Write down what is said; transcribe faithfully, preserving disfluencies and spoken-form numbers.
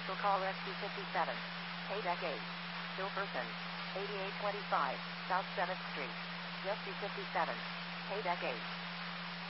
Special call Rescue fifty-seven. Payback eight. Hilferson. eighty-eight twenty-five, South seventh Street. Rescue fifty-seven. Payback eight.